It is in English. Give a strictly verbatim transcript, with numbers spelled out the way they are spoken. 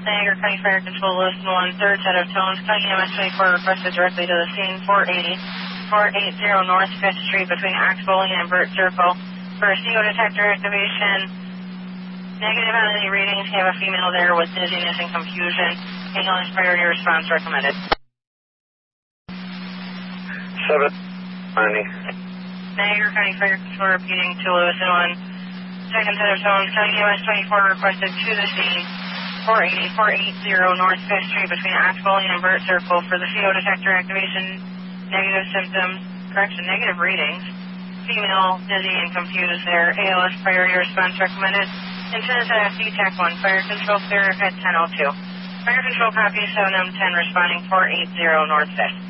Niagara County Fire Control, listen one, third set of tones, County E M S twenty-four requested directly to the scene, four eighty, four eighty North fifth Street between Axe Bowling and Burt Circle. For C O detector activation, negative on any readings, you have a female there with dizziness and confusion. Ambulance priority response recommended. seven ninety. Niagara County Fire Control repeating to Lewis and one. Second set of tones, County E M S twenty-four requested to the scene, four eighty, four eighty North fifth Street between Axe Bowling and Burt Circle. For the C O detector activation, negative symptoms, correction, negative readings. Female, dizzy and confused there. A L S priority response recommended. Incident at D TAC one, Fire Control clear at ten oh two. Fire Control copy seven M ten responding four eighty North fifth.